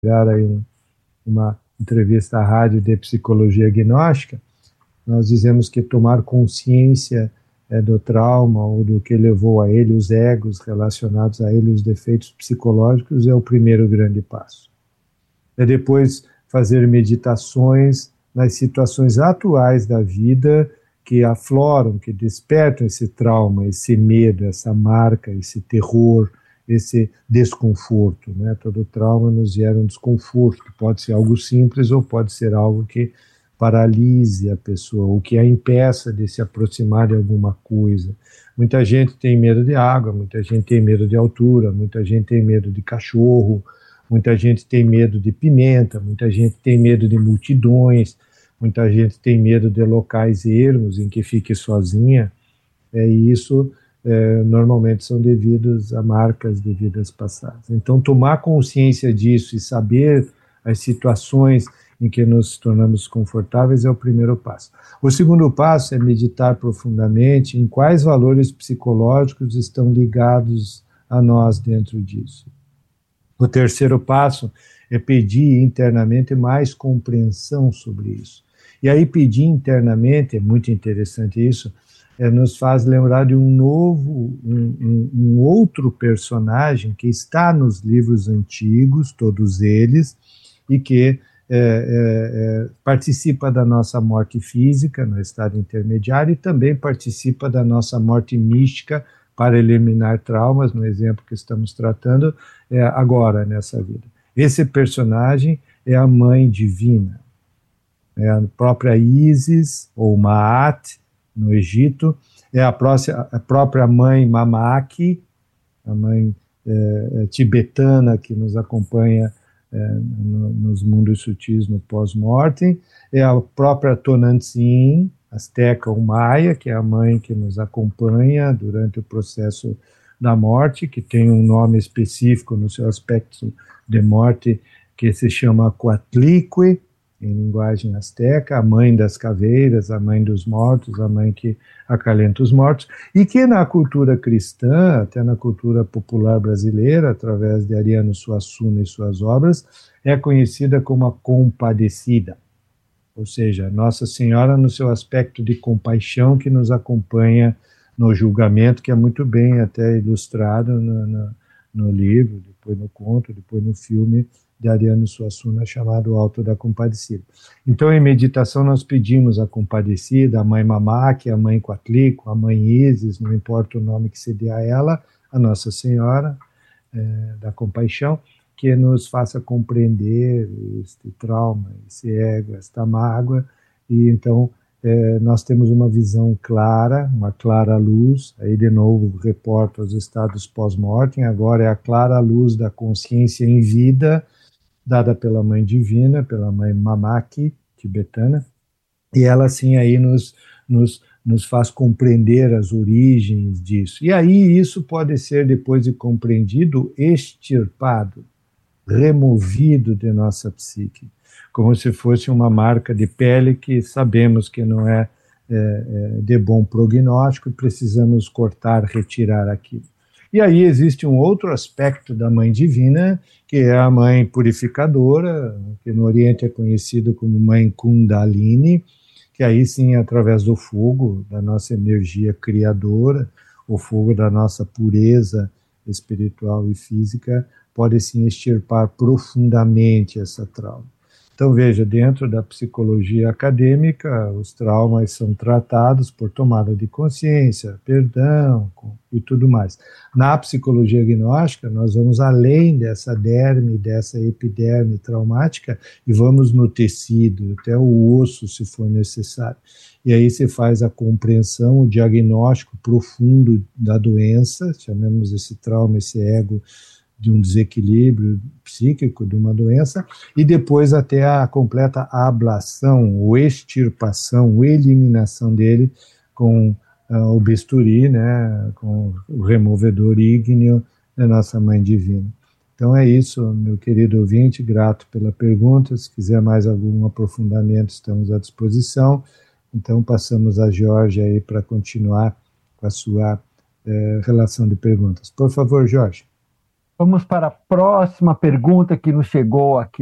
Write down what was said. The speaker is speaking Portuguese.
aí uma entrevista à rádio de psicologia gnóstica, nós dizemos que tomar consciência do trauma ou do que levou a ele, os egos relacionados a ele, os defeitos psicológicos, é o primeiro grande passo. É depois fazer meditações nas situações atuais da vida que afloram, que despertam esse trauma, esse medo, essa marca, esse terror, esse desconforto, né? Todo trauma nos gera um desconforto, que pode ser algo simples ou pode ser algo que paralise a pessoa, ou que a impeça de se aproximar de alguma coisa. Muita gente tem medo de água, muita gente tem medo de altura, muita gente tem medo de cachorro, muita gente tem medo de pimenta, muita gente tem medo de multidões, muita gente tem medo de locais ermos em que fique sozinha, e isso normalmente são devidos a marcas de vidas passadas. Então, tomar consciência disso e saber as situações em que nos tornamos confortáveis é o primeiro passo. O segundo passo é meditar profundamente em quais valores psicológicos estão ligados a nós dentro disso. O terceiro passo é pedir internamente mais compreensão sobre isso. E aí pedir internamente, é muito interessante isso, nos faz lembrar de um outro personagem que está nos livros antigos, todos eles, e que participa da nossa morte física, no estado intermediário, e também participa da nossa morte mística para eliminar traumas, no exemplo que estamos tratando agora, nessa vida. Esse personagem é a Mãe Divina, é a própria Isis, ou Maat, no Egito, é a própria Mãe Mamaki, a mãe tibetana que nos acompanha nos mundos sutis no pós-mortem, é a própria Tonantzin, asteca ou maia, que é a mãe que nos acompanha durante o processo da morte, que tem um nome específico no seu aspecto de morte, que se chama Coatlicue, em linguagem asteca, a mãe das caveiras, a mãe dos mortos, a mãe que acalenta os mortos, e que na cultura cristã, até na cultura popular brasileira, através de Ariano Suassuna e suas obras, é conhecida como a Compadecida, ou seja, Nossa Senhora no seu aspecto de compaixão que nos acompanha no julgamento, que é muito bem até ilustrado no livro, depois no conto, depois no filme de Ariano Suassuna, chamado Alto da Compadecida. Então, em meditação, nós pedimos a Compadecida, a Mãe Mamaki, a Mãe Coatlico, a Mãe Isis, não importa o nome que se dê a ela, a Nossa Senhora da Compaixão, que nos faça compreender este trauma, esse ego, esta mágoa, e então nós temos uma visão clara, uma clara luz, aí de novo reporta os estados pós-mortem, agora é a clara luz da consciência em vida, dada pela Mãe Divina, pela Mãe Mamaki, tibetana, e ela assim aí nos faz compreender as origens disso. E aí isso pode ser, depois de compreendido, extirpado, removido de nossa psique, como se fosse uma marca de pele que sabemos que não é de bom prognóstico e precisamos cortar, retirar aquilo. E aí existe um outro aspecto da Mãe Divina, que é a Mãe Purificadora, que no Oriente é conhecido como Mãe Kundalini, que aí sim, através do fogo, da nossa energia criadora, o fogo da nossa pureza espiritual e física, pode sim extirpar profundamente essa trauma. Então veja, dentro da psicologia acadêmica, os traumas são tratados por tomada de consciência, perdão e tudo mais. Na psicologia gnóstica, nós vamos além dessa derme, dessa epiderme traumática e vamos no tecido, até o osso, se for necessário. E aí se faz a compreensão, o diagnóstico profundo da doença, chamemos esse trauma, esse ego, de um desequilíbrio psíquico, de uma doença, e depois até a completa ablação, ou extirpação, ou eliminação dele com o bisturi, né, com o removedor ígneo da nossa Mãe Divina. Então é isso, meu querido ouvinte, grato pela pergunta, se quiser mais algum aprofundamento, estamos à disposição. Então passamos a Jorge aí para continuar com a sua relação de perguntas. Por favor, Jorge. Vamos para a próxima pergunta que nos chegou aqui